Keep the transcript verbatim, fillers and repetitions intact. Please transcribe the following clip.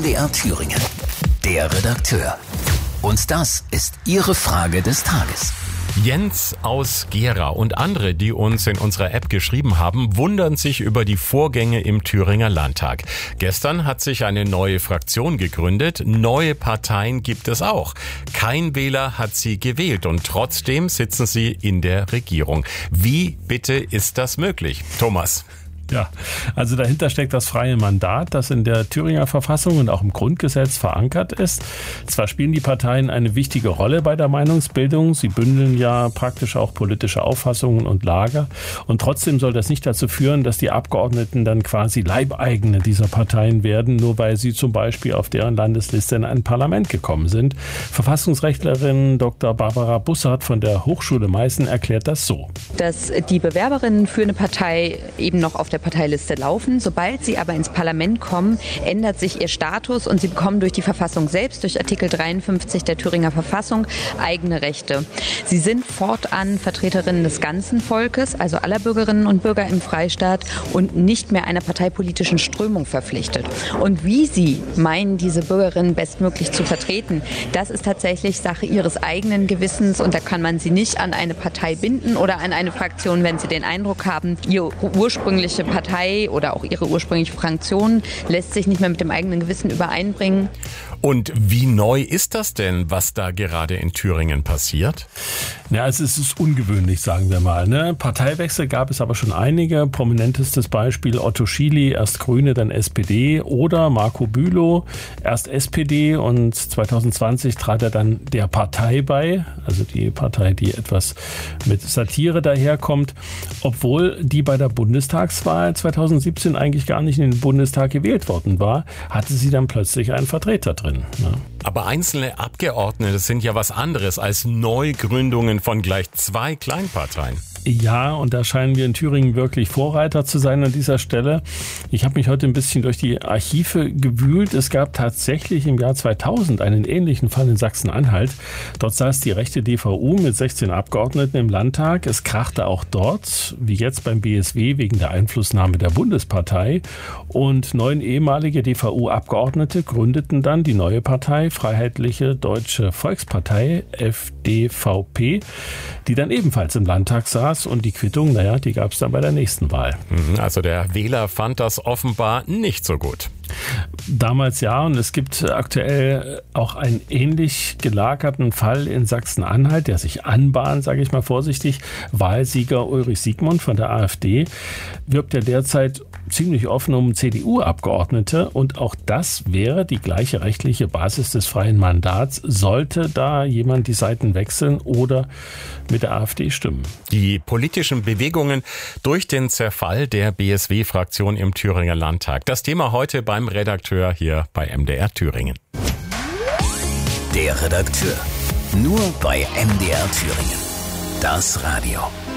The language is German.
D R Thüringen. Der Redakteur. Und das ist Ihre Frage des Tages. Jens aus Gera und andere, die uns in unserer App geschrieben haben, wundern sich über die Vorgänge im Thüringer Landtag. Gestern hat sich eine neue Fraktion gegründet. Neue Parteien gibt es auch. Kein Wähler hat sie gewählt und trotzdem sitzen sie in der Regierung. Wie bitte ist das möglich? Thomas. Ja, also dahinter steckt das freie Mandat, das in der Thüringer Verfassung und auch im Grundgesetz verankert ist. Zwar spielen die Parteien eine wichtige Rolle bei der Meinungsbildung, sie bündeln ja praktisch auch politische Auffassungen und Lager, und trotzdem soll das nicht dazu führen, dass die Abgeordneten dann quasi Leibeigene dieser Parteien werden, nur weil sie zum Beispiel auf deren Landesliste in ein Parlament gekommen sind. Verfassungsrechtlerin Doktor Barbara Bussard von der Hochschule Meißen erklärt das so. Dass die Bewerberinnen für eine Partei eben noch auf der Parteiliste laufen. Sobald sie aber ins Parlament kommen, ändert sich ihr Status und sie bekommen durch die Verfassung selbst, durch Artikel dreiundfünfzig der Thüringer Verfassung, eigene Rechte. Sie sind fortan Vertreterinnen des ganzen Volkes, also aller Bürgerinnen und Bürger im Freistaat, und nicht mehr einer parteipolitischen Strömung verpflichtet. Und wie sie meinen, diese Bürgerinnen bestmöglich zu vertreten, das ist tatsächlich Sache ihres eigenen Gewissens, und da kann man sie nicht an eine Partei binden oder an eine Fraktion, wenn sie den Eindruck haben, ihr ursprüngliche Partei oder auch ihre ursprüngliche Fraktion lässt sich nicht mehr mit dem eigenen Gewissen übereinbringen. Und wie neu ist das denn, was da gerade in Thüringen passiert? Ja, es ist ungewöhnlich, sagen wir mal. Ne? Parteiwechsel gab es aber schon einige. Prominentestes Beispiel Otto Schily, erst Grüne, dann S P D, oder Marco Bülow, erst S P D, und zwanzig zwanzig trat er dann der Partei bei, also die Partei, die etwas mit Satire daherkommt, obwohl die bei der Bundestagswahl zwanzig siebzehn eigentlich gar nicht in den Bundestag gewählt worden war, hatte sie dann plötzlich einen Vertreter drin. Ne? Aber einzelne Abgeordnete sind ja was anderes als Neugründungen von gleich zwei Kleinparteien. Ja, und da scheinen wir in Thüringen wirklich Vorreiter zu sein an dieser Stelle. Ich habe mich heute ein bisschen durch die Archive gewühlt. Es gab tatsächlich im Jahr zweitausend einen ähnlichen Fall in Sachsen-Anhalt. Dort saß die rechte D V U mit sechzehn Abgeordneten im Landtag. Es krachte auch dort, wie jetzt beim B S W, wegen der Einflussnahme der Bundespartei. Und neun ehemalige D V U-Abgeordnete gründeten dann die neue Partei, Freiheitliche Deutsche Volkspartei, F D V P, die dann ebenfalls im Landtag saß. Und die Quittung, naja, die gab es dann bei der nächsten Wahl. Also der Wähler fand das offenbar nicht so gut. Damals ja, und es gibt aktuell auch einen ähnlich gelagerten Fall in Sachsen-Anhalt, der sich anbahnt, sage ich mal vorsichtig. Wahlsieger Ulrich Siegmund von der AfD wirbt ja derzeit ziemlich offen um C D U-Abgeordnete, und auch das wäre die gleiche rechtliche Basis des freien Mandats, sollte da jemand die Seiten wechseln oder mit der AfD stimmen. Die politischen Bewegungen durch den Zerfall der B S W-Fraktion im Thüringer Landtag. Das Thema heute beim Redakteur hier bei M D R Thüringen. Der Redakteur. Nur bei M D R Thüringen. Das Radio.